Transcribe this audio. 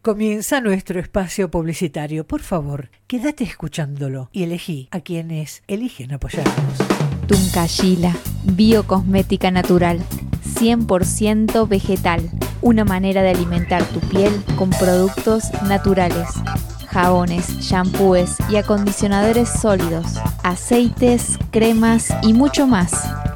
Comienza nuestro espacio publicitario. Por favor, quédate escuchándolo y elegí a quienes eligen apoyarnos. Tuncayila, biocosmética natural, 100% vegetal. Una manera de alimentar tu piel con productos naturales. Jabones, shampoos y acondicionadores sólidos, aceites, cremas y mucho más.